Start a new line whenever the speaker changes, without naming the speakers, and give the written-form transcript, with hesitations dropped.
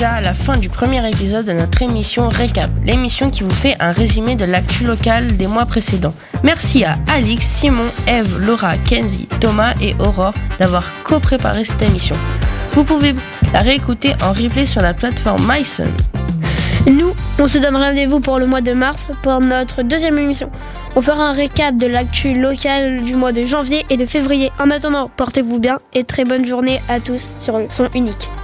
À la fin du premier épisode de notre émission Récap, l'émission qui vous fait un résumé de l'actu locale des mois précédents. Merci à Alix, Simon, Eve, Laura, Kenzie, Thomas et Aurore d'avoir co-préparé cette émission. Vous pouvez la réécouter en replay sur la plateforme MySun.
Nous, on se donne rendez-vous pour le mois de mars pour notre deuxième émission. On fera un récap de l'actu locale du mois de janvier et de février. En attendant, portez-vous bien et très bonne journée à tous sur le son unique.